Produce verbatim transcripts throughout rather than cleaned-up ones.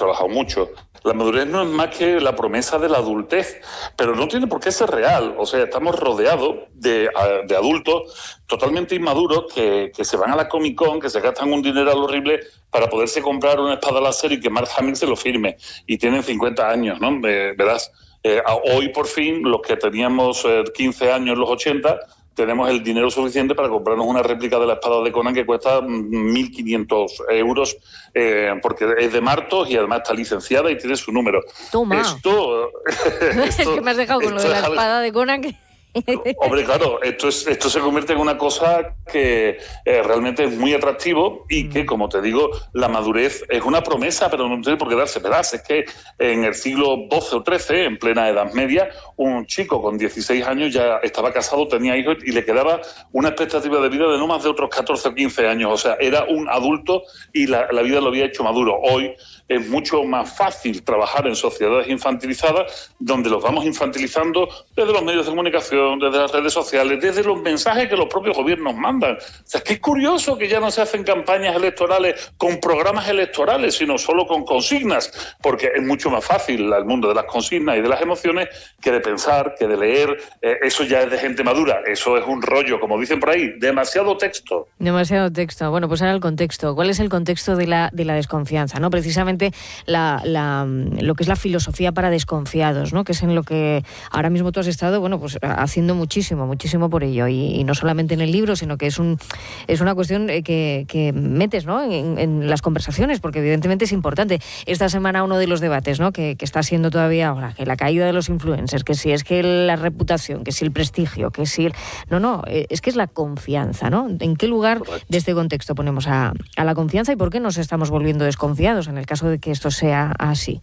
trabajado mucho. La madurez no es más que la promesa de la adultez, pero no tiene por qué ser real. O sea, estamos rodeados de, de adultos totalmente inmaduros que, que se van a la Comic Con, que se gastan un dineral horrible para poderse comprar una espada láser y que Mark Hamill se lo firme. Y tienen cincuenta años, ¿no? Eh, verás, eh, hoy por fin, los que teníamos eh, quince años en los ochenta, tenemos el dinero suficiente para comprarnos una réplica de la espada de Conan que cuesta mil quinientos euros, eh, porque es de Martos y además está licenciada y tiene su número. Toma. Esto, esto, es que me has dejado con lo de la espada de Conan que... Hombre, claro, esto es esto se convierte en una cosa que eh, realmente es muy atractivo y que, como te digo, la madurez es una promesa, pero no tiene por qué darse. Verás, es que en el siglo doce o trece, en plena Edad Media, un chico con dieciséis años ya estaba casado, tenía hijos y le quedaba una expectativa de vida de no más de otros catorce o quince años. O sea, era un adulto y la, la vida lo había hecho maduro. Hoy es mucho más fácil trabajar en sociedades infantilizadas, donde los vamos infantilizando desde los medios de comunicación, desde las redes sociales, desde los mensajes que los propios gobiernos mandan. O sea, es que es curioso que ya no se hacen campañas electorales con programas electorales, sino solo con consignas, porque es mucho más fácil el mundo de las consignas y de las emociones que de pensar, que de leer. Eh, eso ya es de gente madura, eso es un rollo, como dicen por ahí, demasiado texto. Demasiado texto. Bueno, pues ahora el contexto. ¿Cuál es el contexto de la, de la desconfianza? ¿No? Precisamente La, la, lo que es la filosofía para desconfiados, ¿no? Que es en lo que ahora mismo tú has estado, bueno, pues haciendo muchísimo, muchísimo por ello, y, y no solamente en el libro, sino que es un es una cuestión que, que metes, ¿no? en, en las conversaciones, porque evidentemente es importante. Esta semana uno de los debates, ¿no? que, que está siendo todavía ahora, que la caída de los influencers, que si es que la reputación, que si el prestigio, que si el... No, no, es que es la confianza, ¿no? ¿En qué lugar Correcto. de este contexto ponemos a, a la confianza y por qué nos estamos volviendo desconfiados en el caso de que esto sea así?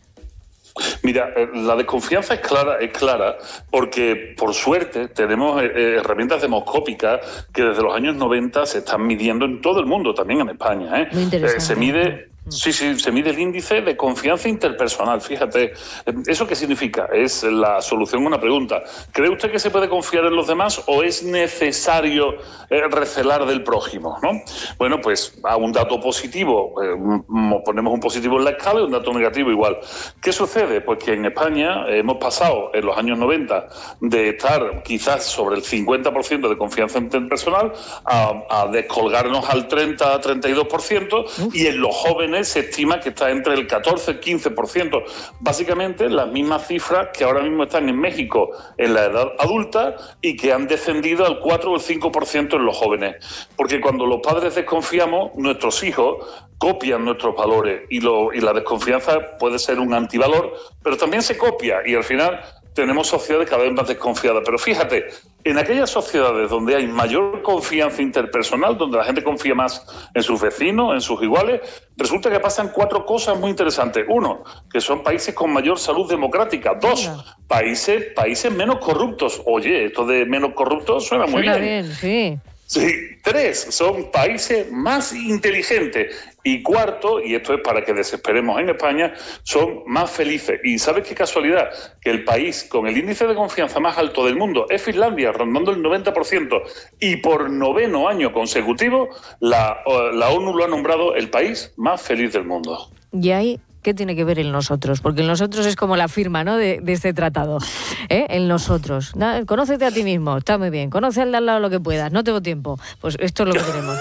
Mira, la desconfianza es clara, es clara porque, por suerte, tenemos eh, herramientas demoscópicas que desde los años noventa se están midiendo en todo el mundo, también en España. ¿eh? Muy interesante. Eh, se mide... Sí, sí, se mide el índice de confianza interpersonal. Fíjate, ¿eso qué significa? Es la solución a una pregunta. ¿Cree usted que se puede confiar en los demás o es necesario eh, recelar del prójimo? ¿No? Bueno, pues a un dato positivo, eh, ponemos un positivo en la escala y un dato negativo igual. ¿Qué sucede? Pues que en España hemos pasado en los años noventa de estar quizás sobre el cincuenta por ciento de confianza interpersonal a, a descolgarnos al treinta a treinta y dos por ciento y en los jóvenes se estima que está entre el catorce y quince por ciento. Básicamente las mismas cifras que ahora mismo están en México en la edad adulta y que han descendido al cuatro o el cinco por ciento en los jóvenes. Porque cuando los padres desconfiamos, nuestros hijos copian nuestros valores y, lo, y la desconfianza puede ser un antivalor, pero también se copia y al final tenemos sociedades cada vez más desconfiadas. Pero fíjate, en aquellas sociedades donde hay mayor confianza interpersonal, donde la gente confía más en sus vecinos, en sus iguales, resulta que pasan cuatro cosas muy interesantes. Uno, que son países con mayor salud democrática. Dos, países, países menos corruptos. Oye, esto de menos corruptos suena muy suena bien. bien, sí. Sí, tres, son países más inteligentes. Y cuarto, y esto es para que desesperemos en España, son más felices. Y ¿sabes qué casualidad? Que el país con el índice de confianza más alto del mundo es Finlandia, rondando el noventa por ciento. Y por noveno año consecutivo, la, la ONU lo ha nombrado el país más feliz del mundo. Y ahí... ¿qué tiene que ver el nosotros? Porque el nosotros es como la firma, ¿no? de, de este tratado. ¿Eh? El nosotros. Conócete a ti mismo, está muy bien. Conoce al de al lado lo que puedas, no tengo tiempo. Pues esto es lo que queremos.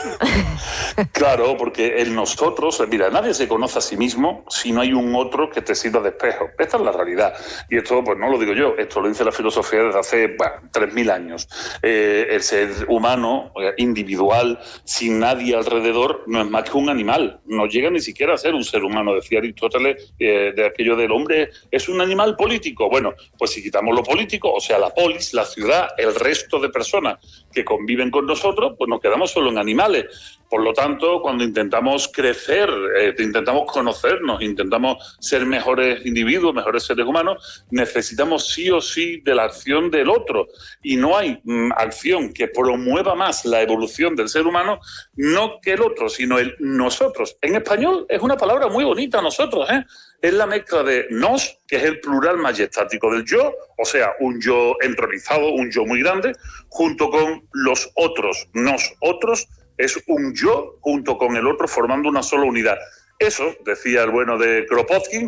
Claro, porque el nosotros, mira, nadie se conoce a sí mismo si no hay un otro que te sirva de espejo. Esta es la realidad. Y esto, pues no lo digo yo, esto lo dice la filosofía desde hace, bueno, tres mil años. Eh, el ser humano, eh, individual, sin nadie alrededor, no es más que un animal. No llega ni siquiera a ser un ser humano, decía Aristóteles. Eh, de aquello del hombre es un animal político. Bueno, pues si quitamos lo político, o sea, la polis, la ciudad, el resto de personas que conviven con nosotros, pues nos quedamos solo en animales. Por lo tanto, cuando intentamos crecer, eh, intentamos conocernos, intentamos ser mejores individuos, mejores seres humanos, necesitamos sí o sí de la acción del otro. Y no hay mm, acción que promueva más la evolución del ser humano, no que el otro, sino el nosotros. En español es una palabra muy bonita, nosotros, ¿eh? Es la mezcla de nos, que es el plural majestático del yo, o sea, un yo entronizado, un yo muy grande, junto con los otros. Nosotros es un yo junto con el otro formando una sola unidad. Eso, decía el bueno de Kropotkin,